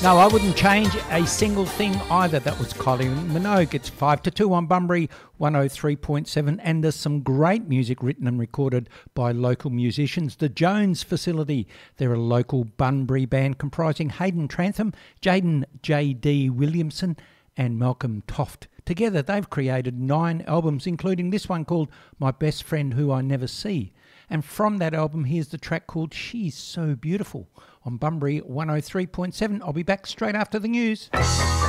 No, I wouldn't change a single thing either. That was Kylie Minogue. It's 5-2 on Bunbury 103.7, and there's some great music written and recorded by local musicians. The Jones Facility, they're a local Bunbury band comprising Hayden Trantham, Jaden J.D. Williamson and Malcolm Toft. Together they've created 9 albums, including this one called My Best Friend Who I Never See. And from that album, here's the track called She's So Beautiful on Bunbury 103.7. I'll be back straight after the news.